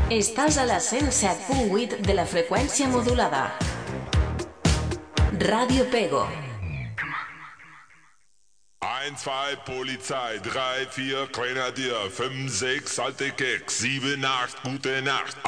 Estàs a la 107.8 de la freqüència modulada. Radio Pego. 1, 2, Polizei, 3, 4, Grenadier, 5, 6, alte Keks, 7, 8, gute Nacht.